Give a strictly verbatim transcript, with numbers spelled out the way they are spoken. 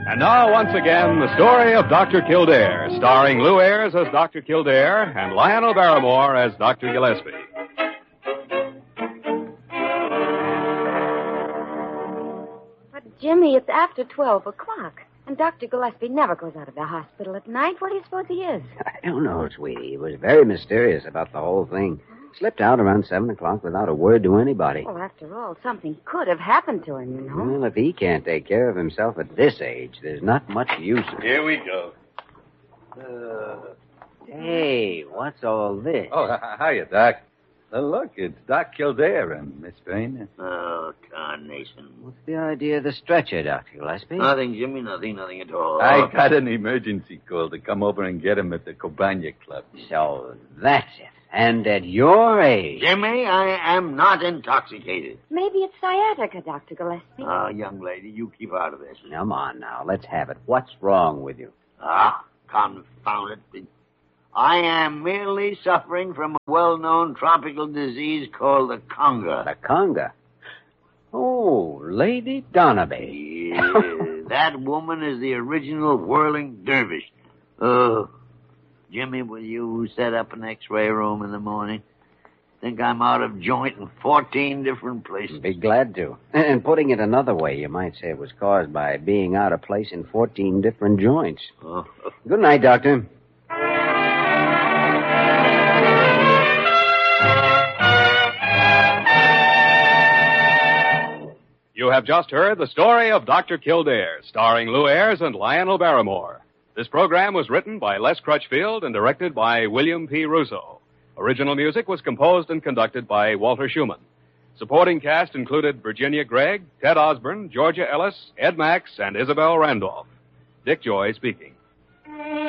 And now, once again, the story of Doctor Kildare, starring Lou Ayres as Doctor Kildare and Lionel Barrymore as Doctor Gillespie. But, Jimmy, it's after twelve o'clock, and Doctor Gillespie never goes out of the hospital at night. What do you suppose he is? I don't know, sweetie. He was very mysterious about the whole thing. Slipped out around seven o'clock without a word to anybody. Well, after all, something could have happened to him, you know. Well, if he can't take care of himself at this age, there's not much use. Here we go. Uh, hey, what's all this? Oh, hiya, Doc. Uh, look, it's Doc Kildare and Miss Vane. Oh, carnation. What's the idea of the stretcher, Doctor Gillespie? Nothing, Jimmy, nothing, nothing at all. I got an emergency call to come over and get him at the Cobania Club. So that's it. And at your age... Jimmy, I am not intoxicated. Maybe it's sciatica, Doctor Gillespie. Ah, young lady, you keep out of this. Come on now, let's have it. What's wrong with you? Ah, confound it. I am merely suffering from a well-known tropical disease called the conga. The conga? Oh, Lady Donaby. Yeah, that woman is the original whirling dervish. Oh... Jimmy, will you set up an x-ray room in the morning? Think I'm out of joint in fourteen different places. Be glad to. And putting it another way, you might say it was caused by being out of place in fourteen different joints. Oh. Good night, Doctor. You have just heard the story of Doctor Kildare, starring Lou Ayres and Lionel Barrymore. This program was written by Les Crutchfield and directed by William P. Russo. Original music was composed and conducted by Walter Schumann. Supporting cast included Virginia Gregg, Ted Osborne, Georgia Ellis, Ed Max, and Isabel Randolph. Dick Joy speaking.